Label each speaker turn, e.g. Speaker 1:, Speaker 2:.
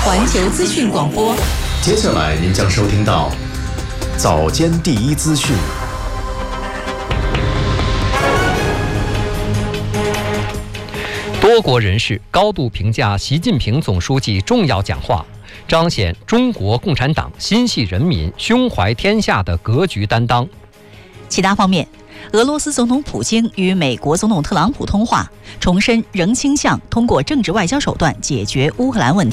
Speaker 1: 环球资讯广播。
Speaker 2: 接下来您将收听到早间第一资讯。
Speaker 3: 多国人士高度评价习近平总书记重要讲话，彰显中国共产党心系人民、胸怀天下的格局担当。
Speaker 1: 其他方面，俄罗斯总统普京与美国总统特朗普通话，重申仍倾向通过政治外交手段解决乌克兰问题。